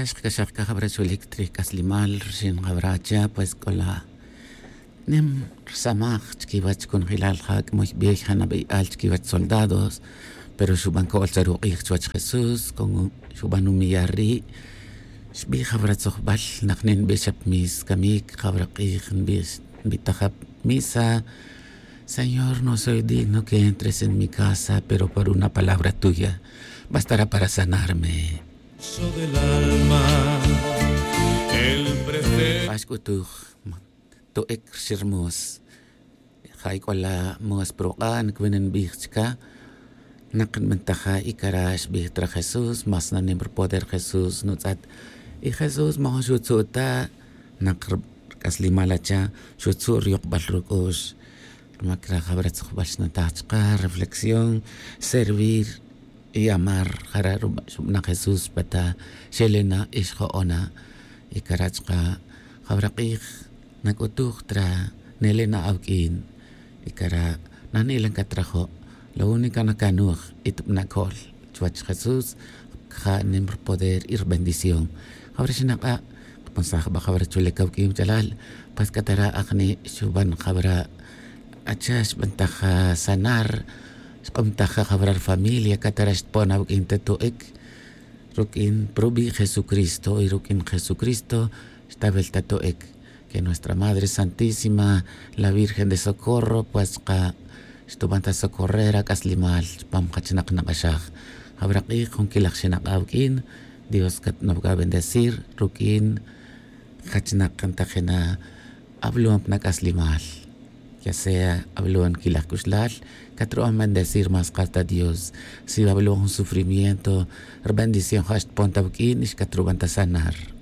Karash, Kashaka Habracho Electric, Aslimal, Shin Habracha, pues con la Nem Samach, Kivach con Hilal Hak, muy vieja, Al Kivach soldados, pero Shuban Kolcharu Ichwach Jesús, con Shuban Umiyari, Shbi Habrazoch Bal, Nachnen Bishop Mis, Kamik, Habraqich, Bitahab Misa. Señor, no soy digno que entres en mi casa, pero por una palabra tuya bastará para sanarme. Del alma, el precepto. Pascutuj, tu exirmus, Haikola mus proan, Quinen Bichka, Nakan Mentaja y Karash Bitra Jesús, más nanim poder Jesús, Nutzat, y Jesús Mohosutsuta, Nakr Kaslimalacha, Shutsur Yok Balrukush. Macra Habratz Bashnatachka, reflexión, servir y amar, Hararubna Jesús, Pata, Shelena, Ishhoona, y Karachka, Habraqich, Nakutuchtra, Nelena Aukin, y Kara, Nanilan Katrajo, la única Nakanuj, Itnakol, Chuach Jesús, Hanim poder y bendición. Habrashinaka, Ponsah Bahabrachulekaukim Jalal, Pascatara Agni, Shuban Habra. Achas ventaja sanar, ventaja habrar familia, catarash pona bukin tetuek, rukin probi Jesucristo y rukin Jesucristo, estabel tetuek, que nuestra Madre Santísima, la Virgen de Socorro, pues ka, estubanta socorrera kaslimal, pam kachinak nakashach, habraki con kilachshinak aukin, Dios kat nabga bendecir, rukin, kachinak kantajena, hablo nakaslimal. Ya sea habló en Kilakuslal, que van a bendecir más carta a Dios. Si habló un sufrimiento, bendición, hasht ponta bukin, y que van a sanar.